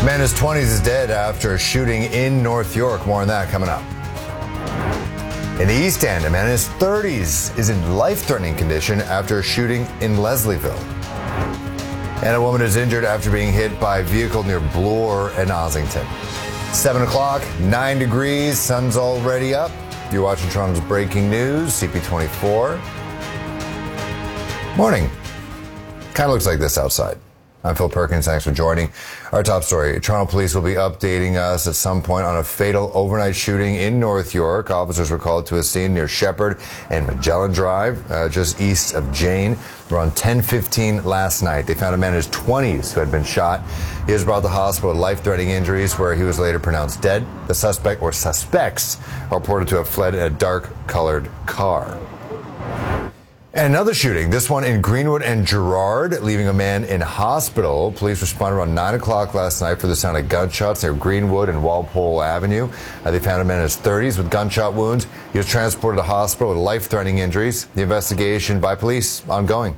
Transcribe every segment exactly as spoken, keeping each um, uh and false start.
Man in his twenties is dead after a shooting in North York. More on that coming up. In the East End, a man in his thirties is in life-threatening condition after a shooting in Leslieville. And a woman is injured after being hit by a vehicle near Bloor and Ossington. seven o'clock, nine degrees, sun's already up. You're watching Toronto's breaking news, C P twenty-four. Morning. Kind of looks like this outside. I'm Phil Perkins. Thanks for joining. Our top story. Toronto police will be updating us at some point on a fatal overnight shooting in North York. Officers were called to a scene near Shepherd and Magellan Drive, uh, just east of Jane. Around ten fifteen last night, they found a man in his twenties who had been shot. He was brought to the hospital with life-threatening injuries, where he was later pronounced dead. The suspect, or suspects, are reported to have fled in a dark-colored car. And another shooting, this one in Greenwood and Gerrard, leaving a man in hospital. Police responded around nine o'clock last night for the sound of gunshots near Greenwood and Walpole Avenue. Uh, they found a man in his thirties with gunshot wounds. He was transported to hospital with life-threatening injuries. The investigation by police ongoing.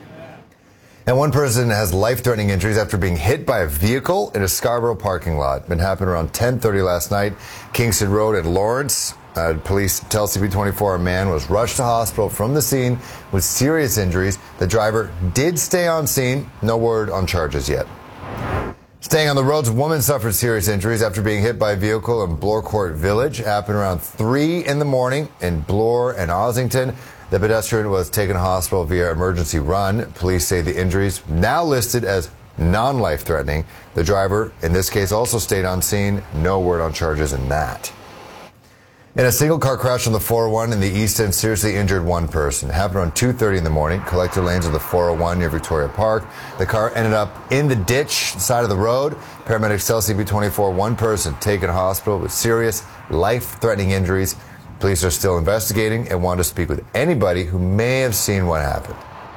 And one person has life-threatening injuries after being hit by a vehicle in a Scarborough parking lot. It happened around ten thirty last night, Kingston Road at Lawrence. Uh, police tell C P twenty-four a man was rushed to hospital from the scene with serious injuries. The driver did stay on scene. No word on charges yet. Staying on the roads, a woman suffered serious injuries after being hit by a vehicle in Bloorcourt Village. Happened around three in the morning in Bloor and Ossington. The pedestrian was taken to hospital via emergency run. Police say the injuries, now listed as non-life-threatening. The driver, in this case, also stayed on scene. No word on charges in that. In a single car crash on the four oh one in the East End, seriously injured one person. It happened around two thirty in the morning, collector lanes of the four oh one near Victoria Park. The car ended up in the ditch, side of the road. Paramedics tell C P twenty-four one person taken to hospital with serious, life-threatening injuries. Police are still investigating and want to speak with anybody who may have seen what happened.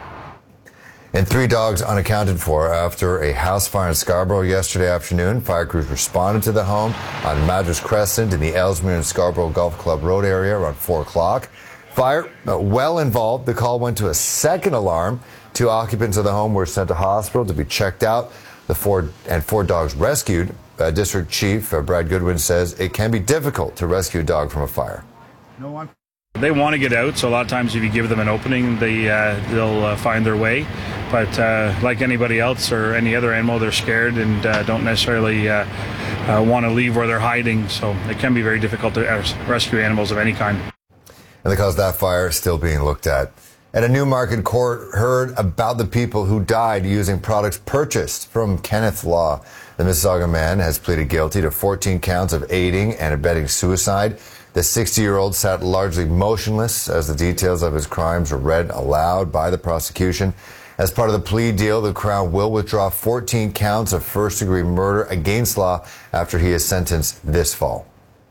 And three dogs unaccounted for after a house fire in Scarborough yesterday afternoon. Fire crews responded to the home on Madras Crescent in the Ellesmere and Scarborough Golf Club Road area around four o'clock. Fire uh, well involved. The call went to a second alarm. Two occupants of the home were sent to hospital to be checked out. The four and four dogs rescued. Uh, District Chief uh, Brad Goodwin says it can be difficult to rescue a dog from a fire. No one. They want to get out, so a lot of times if you give them an opening, they, uh, they'll uh, find their way. But uh, like anybody else or any other animal, they're scared and uh, don't necessarily uh, uh, want to leave where they're hiding. So it can be very difficult to rescue animals of any kind. And the cause of that fire is still being looked at. And a Newmarket court heard about the people who died using products purchased from Kenneth Law. The Mississauga man has pleaded guilty to fourteen counts of aiding and abetting suicide. The sixty-year-old sat largely motionless as the details of his crimes were read aloud by the prosecution. As part of the plea deal, the Crown will withdraw fourteen counts of first-degree murder against Law after he is sentenced this fall.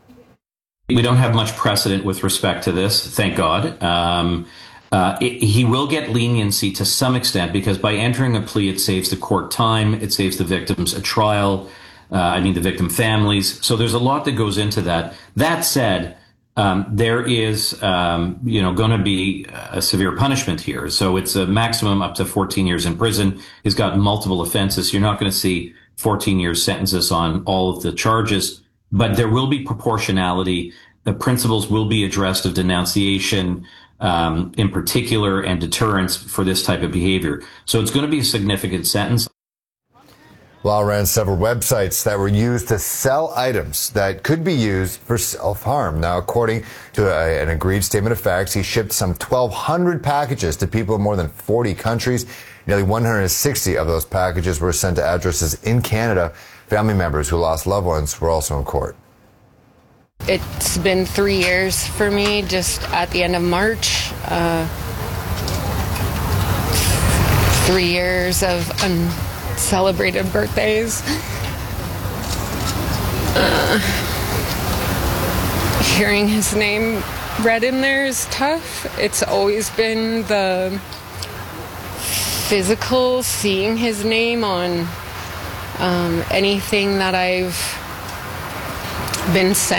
We don't have much precedent with respect to this, thank God. Um, uh, it, he will get leniency to some extent because by entering a plea, it saves the court time, it saves the victims a trial. Uh, I mean, the victim families. So there's a lot that goes into that. That said, um, there is, um, you know, going to be a severe punishment here. So it's a maximum up to fourteen years in prison. He's got multiple offenses. You're not going to see fourteen year sentences on all of the charges, but there will be proportionality. The principles will be addressed of denunciation, um, in particular, and deterrence for this type of behavior. So it's going to be a significant sentence. Law ran several websites that were used to sell items that could be used for self-harm. Now, according to a, an agreed statement of facts, he shipped some twelve hundred packages to people in more than forty countries. Nearly one hundred sixty of those packages were sent to addresses in Canada. Family members who lost loved ones were also in court. It's been three years for me, just at the end of March. Uh, three years of un- celebrated birthdays. Uh, hearing his name read in there is tough. It's always been the physical, seeing his name on um, anything that I've been sent.